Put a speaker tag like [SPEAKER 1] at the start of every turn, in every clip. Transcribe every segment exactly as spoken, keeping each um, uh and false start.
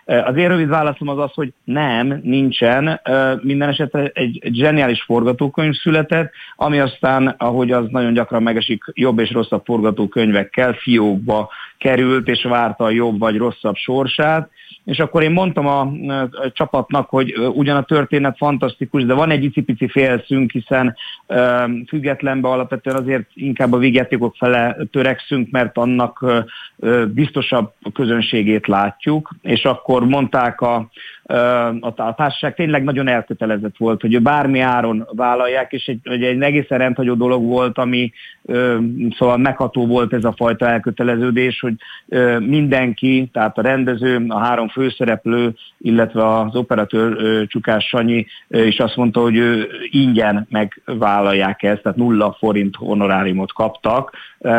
[SPEAKER 1] Azért rövid válaszom az az, hogy nem, nincsen. Minden esetre egy, egy zseniális forgatókönyv született, ami aztán, ahogy az nagyon gyakran megesik, jobb és rosszabb forgatókönyvekkel fiókba került, és várta a jobb vagy rosszabb sorsát. És akkor én mondtam a, a csapatnak, hogy ugyan a történet fantasztikus, de van egy icipici félszünk, hiszen uh, függetlenben alapvetően azért inkább a végjátékok fele törekszünk, mert annak uh, biztosabb közönségét látjuk, és akkor mondták a, uh, a társaság tényleg nagyon elkötelezett volt, hogy bármi áron vállalják, és egy, egy egészen rendhagyó dolog volt, ami uh, szóval megható volt ez a fajta elköteleződés, hogy uh, mindenki, tehát a rendező, a három főszereplő, illetve az operatőr Csukás Sanyi is azt mondta, hogy ő ingyen megvállalják ezt, tehát nulla forint honoráriumot kaptak,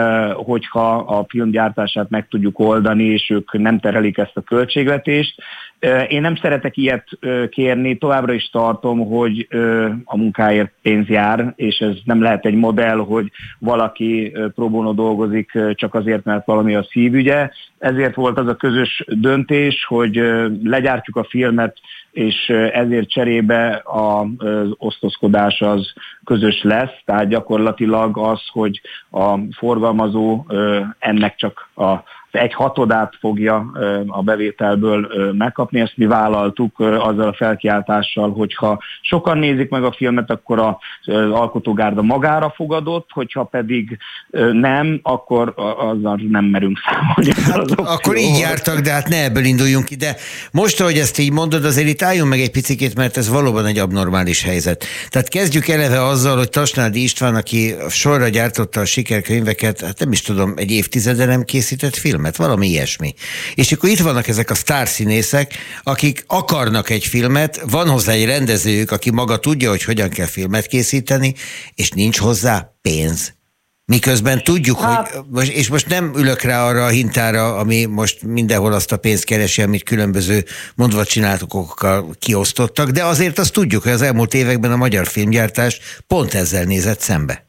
[SPEAKER 1] hogyha a film gyártását meg tudjuk oldani, és ők nem terelik ezt a költségvetést. Én nem szeretek ilyet kérni, továbbra is tartom, hogy a munkáért pénz jár, és ez nem lehet egy modell, hogy valaki pro bono dolgozik csak azért, mert valami a szívügye. Ezért volt az a közös döntés, hogy legyártjuk a filmet, és ezért cserébe az osztozkodás az közös lesz, tehát gyakorlatilag az, hogy a forgalmazó ennek csak a egy hatodát fogja a bevételből megkapni, ezt mi vállaltuk azzal a felkiáltással, hogyha sokan nézik meg a filmet, akkor az alkotógárda magára fogadott, hogyha pedig nem, akkor azzal nem merünk számolni.
[SPEAKER 2] Hát, akkor így jártak, de hát ne ebből induljunk ki, de most, ahogy ezt így mondod, azért itt álljunk meg egy picikét, mert ez valóban egy abnormális helyzet. Tehát kezdjük eleve azzal, hogy Tasnádi István, aki sorra gyártotta a sikerkönyveket, hát nem is tudom, egy évtizede nem készített filmet, valami ilyesmi. És akkor itt vannak ezek a sztárszínészek, akik akarnak egy filmet, van hozzá egy rendezőjük, aki maga tudja, hogy hogyan kell filmet készíteni, és nincs hozzá pénz. Miközben tudjuk, hát, hogy, és most nem ülök rá arra a hintára, ami most mindenhol azt a pénzt keresi, amit különböző mondva csinálatokkal kiosztottak, de azért azt tudjuk, hogy az elmúlt években a magyar filmgyártás pont ezzel nézett szembe.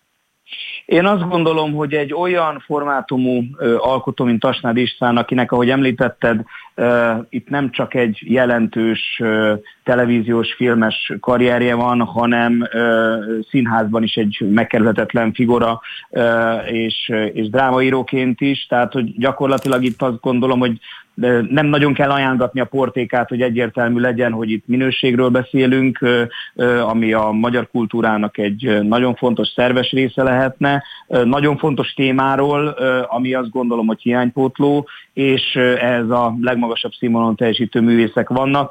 [SPEAKER 1] Én azt gondolom, hogy egy olyan formátumú ö, alkotó, mint Tasnádi István, akinek, ahogy említetted, ö, itt nem csak egy jelentős ö, televíziós filmes karrierje van, hanem ö, színházban is egy megkerülhetetlen figura, ö, és, és drámaíróként is, tehát hogy gyakorlatilag itt azt gondolom, hogy de nem nagyon kell ajánlatni a portékát, hogy egyértelmű legyen, hogy itt minőségről beszélünk, ami a magyar kultúrának egy nagyon fontos szerves része lehetne, nagyon fontos témáról, ami azt gondolom, hogy hiánypótló, és ez a legmagasabb színvonalon teljesítő művészek vannak.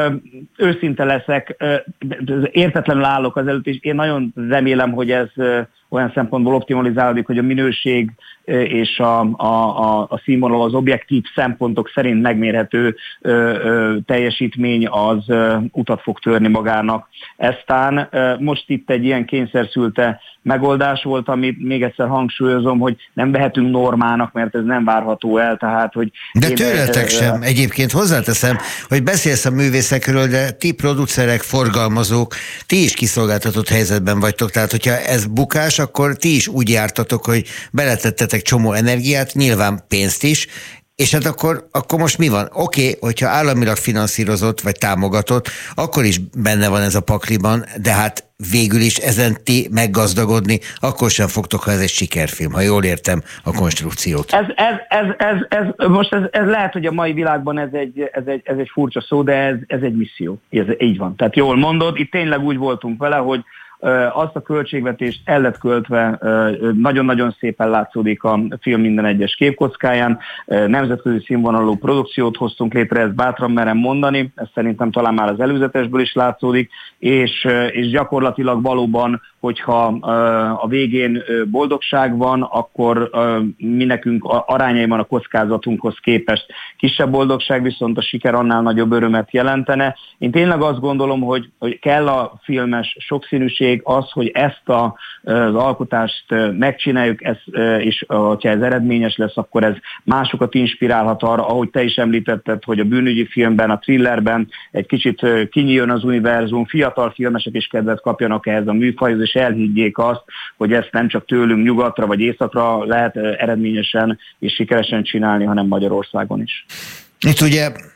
[SPEAKER 1] Őszinte leszek, értetlenül állok az előtt, és én nagyon remélem, hogy ez olyan szempontból optimalizálódik, hogy a minőség és a, a, a színvonal, az objektív szempontok szerint megmérhető ö, ö, teljesítmény az ö, utat fog törni magának. Eztán ö, most itt egy ilyen kényszerszülte megoldás volt, amit még egyszer hangsúlyozom, hogy nem vehetünk normának, mert ez nem várható el, tehát, hogy...
[SPEAKER 2] De tőletek sem. Egyébként hozzáteszem, hogy beszélsz a művészekről, de ti producerek, forgalmazók, ti is kiszolgáltatott helyzetben vagytok, tehát hogyha ez bukás, akkor ti is úgy jártatok, hogy beletettetek csomó energiát, nyilván pénzt is, és hát akkor, akkor most mi van? Oké, okay, hogyha államilag finanszírozott vagy támogatott, akkor is benne van ez a pakliban, de hát végül is ezen ti meggazdagodni, akkor sem fogtok, ha ez egy sikerfilm, ha jól értem a konstrukciót.
[SPEAKER 1] Ez, ez, ez, ez, ez most ez, ez lehet, hogy a mai világban ez egy, ez egy, ez egy furcsa szó, de ez, ez egy misszió. Ez így van. Tehát jól mondod, itt tényleg úgy voltunk vele, hogy azt a költségvetést el lett költve, nagyon-nagyon szépen látszódik a film minden egyes képkockáján, nemzetközi színvonalú produkciót hoztunk létre, ezt bátran merem mondani, ez szerintem talán már az előzetesből is látszódik, és, és gyakorlatilag valóban, hogyha a végén boldogság van, akkor mi nekünk arányaiban a kockázatunkhoz képest kisebb boldogság, viszont a siker annál nagyobb örömet jelentene. Én tényleg azt gondolom, hogy, hogy kell a filmes sokszínűség, az, hogy ezt a, az alkotást megcsináljuk, ez, és ha ez eredményes lesz, akkor ez másokat inspirálhat arra, ahogy te is említetted, hogy a bűnügyi filmben, a thrillerben egy kicsit kinyíljon az univerzum, fiatal filmesek is kedvet kapjanak ehhez a műfajhoz, és elhiggyék azt, hogy ezt nem csak tőlünk nyugatra vagy északra lehet eredményesen és sikeresen csinálni, hanem Magyarországon is.
[SPEAKER 2] Itt ugye